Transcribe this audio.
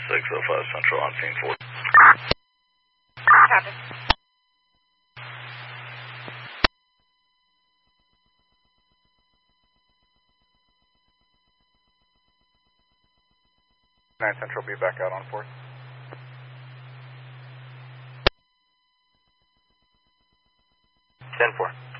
605 Central on scene 4. Copy. 9 Central, be back out on 4th. 10-4.